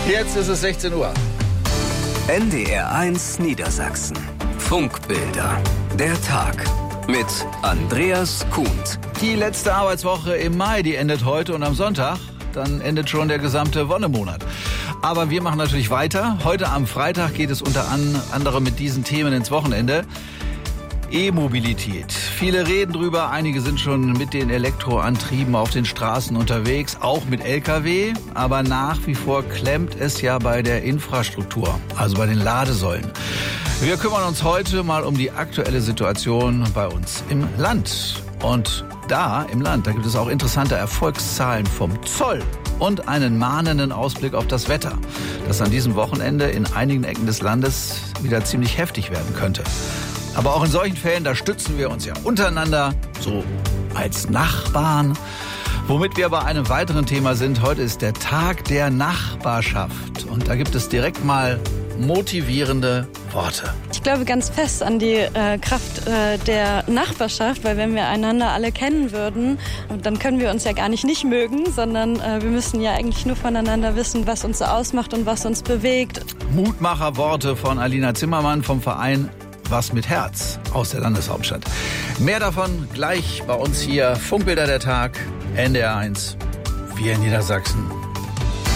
Jetzt ist es 16 Uhr. NDR1 Niedersachsen. Funkbilder. Der Tag. Mit Andreas Kuhnt. Die letzte Arbeitswoche im Mai, die endet heute und am Sonntag. Dann endet schon der gesamte Wonnemonat. Aber wir machen natürlich weiter. Heute am Freitag geht es unter anderem mit diesen Themen ins Wochenende. E-Mobilität. Viele reden drüber, einige sind schon mit den Elektroantrieben auf den Straßen unterwegs, auch mit Lkw. Aber nach wie vor klemmt es ja bei der Infrastruktur, also bei den Ladesäulen. Wir kümmern uns heute mal um die aktuelle Situation bei uns im Land. Und da im Land, da gibt es auch interessante Erfolgszahlen vom Zoll und einen mahnenden Ausblick auf das Wetter, das an diesem Wochenende in einigen Ecken des Landes wieder ziemlich heftig werden könnte. Aber auch in solchen Fällen, da stützen wir uns ja untereinander, so als Nachbarn. Womit wir bei einem weiteren Thema sind, heute ist der Tag der Nachbarschaft. Und da gibt es direkt mal motivierende Worte. Ich glaube ganz fest an die Kraft der Nachbarschaft, weil wenn wir einander alle kennen würden, dann können wir uns ja gar nicht mögen, sondern wir müssen ja eigentlich nur voneinander wissen, was uns ausmacht und was uns bewegt. Mutmacherworte von Alina Zimmermann vom Verein Was mit Herz aus der Landeshauptstadt. Mehr davon gleich bei uns hier. Funkbilder der Tag, NDR1, wir in Niedersachsen.